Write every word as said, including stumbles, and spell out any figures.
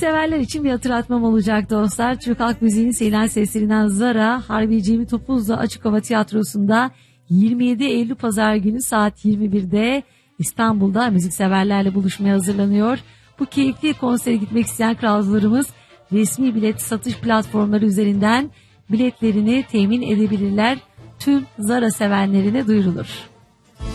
Müzikseverler için bir hatırlatmam olacak dostlar. Türk halk müziğinin sevilen seslerinden Zara, Harbi Cemil Topuz'la Açık Hava Tiyatrosu'nda yirmi yedi Eylül Pazar günü saat yirmi birde İstanbul'da müzikseverlerle buluşmaya hazırlanıyor. Bu keyifli konsere gitmek isteyen kralcılarımız resmi bilet satış platformları üzerinden biletlerini temin edebilirler. Tüm Zara sevenlerine duyurulur.